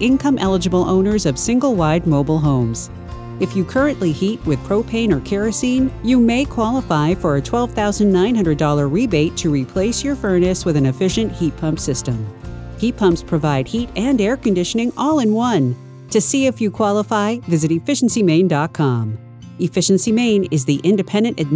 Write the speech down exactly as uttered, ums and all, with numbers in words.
income-eligible owners of single-wide mobile homes. If you currently heat with propane or kerosene, you may qualify for a twelve thousand nine hundred dollars rebate to replace your furnace with an efficient heat pump system. Heat pumps provide heat and air conditioning all in one. To see if you qualify, visit efficiency maine dot com. Efficiency Maine is the independent